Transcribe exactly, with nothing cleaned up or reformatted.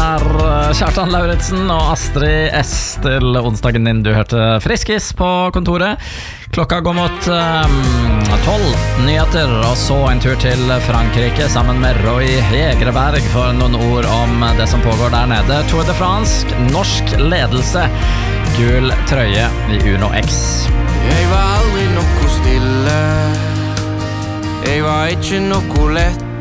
er Kjartan Lauritsen og Astrid S til onsdagen din. Du hørte Friskis på kontoret. Klokka går mot tolv um, nyheter, og så en tur til Frankrike sammen med Roy Hegreberg for noen ord om det som pågår der nede. Tour de France, norsk ledelse, gul trøye i Uno X. Jeg var aldri noe stille, jeg var ikke noe lett.